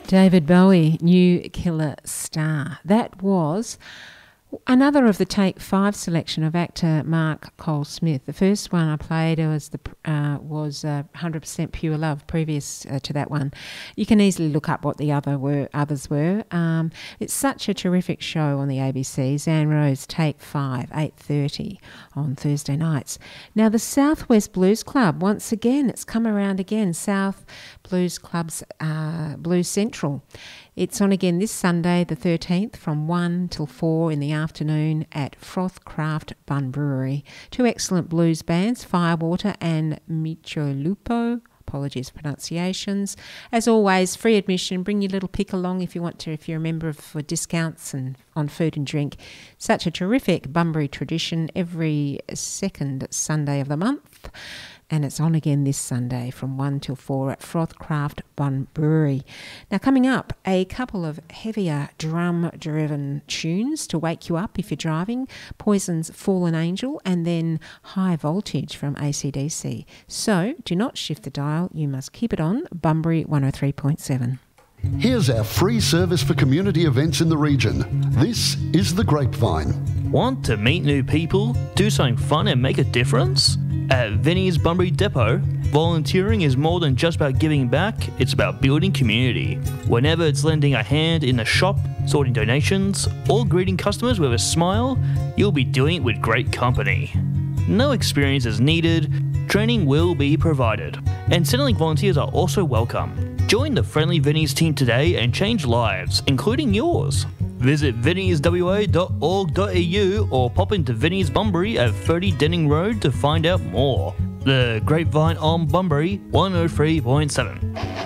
David Bowie, New Killer Star. That was another of the Take 5 selection of actor Mark Cole-Smith. The first one I played was 100% Pure Love, previous to that one. You can easily look up what the others were. It's such a terrific show on the ABC. Zan Rose, Take 5, 8:30 on Thursday nights. Now, the Southwest Blues Club, once again, it's come around again. South Blues Club's Blues Central. It's on again this Sunday, the 13th, from 1 till 4 in the afternoon at Froth Craft Bun Brewery. Two excellent blues bands, Firewater and Micholupo. Apologies for pronunciations. As always, free admission. Bring your little pick along if you want to, if you're a member for discounts and on food and drink. Such a terrific Bunbury tradition every second Sunday of the month. And it's on again this Sunday from 1 till 4 at Froth Craft Bun Brewery. Now, coming up, a couple of heavier drum-driven tunes to wake you up if you're driving. Poison's Fallen Angel and then High Voltage from AC/DC. So, do not shift the dial. You must keep it on Bunbury 103.7. Here's our free service for community events in the region. This is The Grapevine. Want to meet new people, do something fun and make a difference? At Vinnie's Bunbury Depot, volunteering is more than just about giving back, it's about building community. Whenever it's lending a hand in the shop, sorting donations, or greeting customers with a smile, you'll be doing it with great company. No experience is needed, training will be provided, and Centrelink volunteers are also welcome. Join the friendly Vinnie's team today and change lives, including yours. Visit vinnieswa.org.au or pop into Vinnie's Bunbury at 30 Denning Road to find out more. The Grapevine on Bunbury 103.7.